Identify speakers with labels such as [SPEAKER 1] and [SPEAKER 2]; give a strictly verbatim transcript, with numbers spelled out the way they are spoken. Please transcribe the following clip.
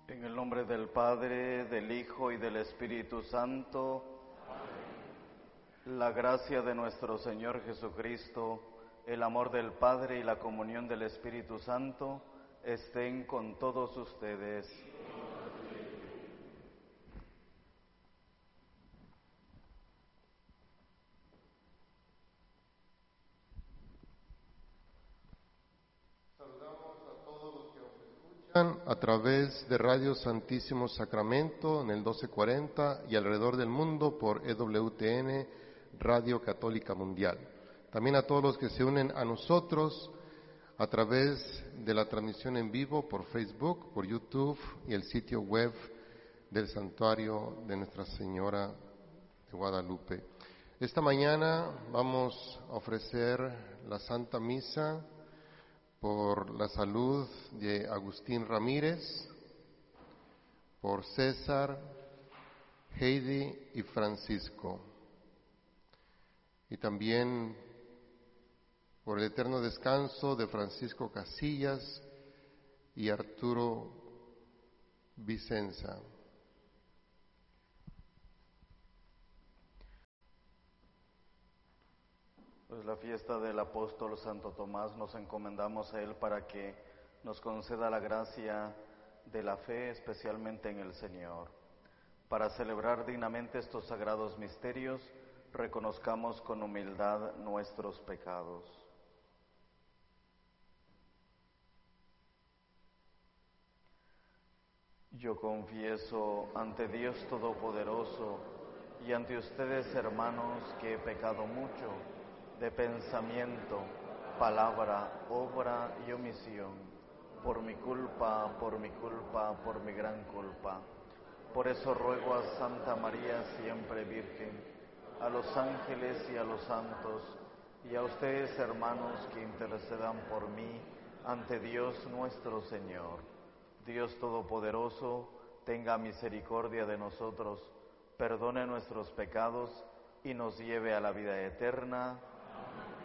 [SPEAKER 1] En el nombre del Padre, del Hijo y del Espíritu Santo. Amén. La gracia de nuestro Señor Jesucristo, el amor del Padre y la comunión del Espíritu Santo estén con todos ustedes.
[SPEAKER 2] A través de Radio Santísimo Sacramento en el doce cuarenta y alrededor del mundo por E W T N, Radio Católica Mundial. También a todos los que se unen a nosotros a través de la transmisión en vivo por Facebook, por YouTube y el sitio web del Santuario de Nuestra Señora de Guadalupe. Esta mañana vamos a ofrecer la Santa Misa por la salud de Agustín Ramírez, por César, Heidi y Francisco, y también por el eterno descanso de Francisco Casillas y Arturo Vicenza.
[SPEAKER 1] Pues la fiesta del apóstol Santo Tomás nos encomendamos a él para que nos conceda la gracia de la fe, especialmente en el Señor. Para celebrar dignamente estos sagrados misterios, reconozcamos con humildad nuestros pecados. Yo confieso ante Dios Todopoderoso y ante ustedes, hermanos, que he pecado mucho de pensamiento, palabra, obra y omisión, por mi culpa, por mi culpa, por mi gran culpa. Por eso ruego a Santa María, siempre Virgen, a los ángeles y a los santos, y a ustedes, hermanos, que intercedan por mí ante Dios nuestro Señor. Dios Todopoderoso, tenga misericordia de nosotros, perdone nuestros pecados y nos lleve a la vida eterna.